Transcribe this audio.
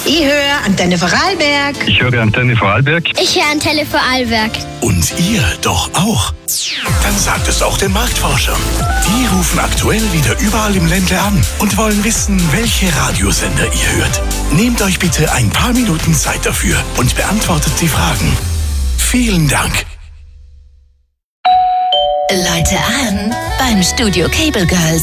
Ich höre Antenne Vorarlberg. Ich höre Antenne Vorarlberg. Ich höre Antenne Vorarlberg. Und ihr doch auch? Dann sagt es auch den Marktforschern. Die rufen aktuell wieder überall im Ländle an und wollen wissen, welche Radiosender ihr hört. Nehmt euch bitte ein paar Minuten Zeit dafür und beantwortet die Fragen. Vielen Dank. Leute an beim Studio Cable Girls.